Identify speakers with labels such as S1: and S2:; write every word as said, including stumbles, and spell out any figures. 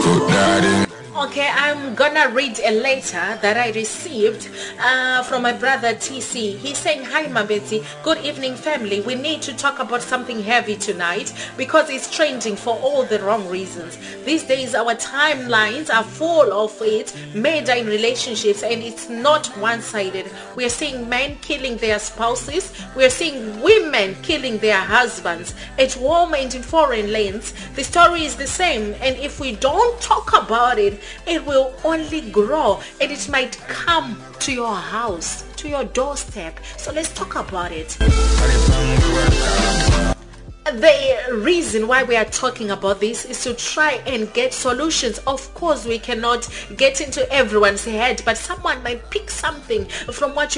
S1: Put that in.
S2: Okay, I'm gonna read a letter that I received uh, from my brother T C. He's saying, hi Mabetsi, good evening family. We need to talk about something heavy tonight because it's trending for all the wrong reasons. These days our timelines are full of it, murder in relationships, and it's not one-sided. We are seeing men killing their spouses. We are seeing women killing their husbands at home and in foreign lands. The story is the same, and if we don't talk about it, it will only grow and it might come to your house, to your doorstep. So let's talk about it. The reason why we are talking about this is to try and get solutions. Of course, we cannot get into everyone's head, but someone might pick something from what you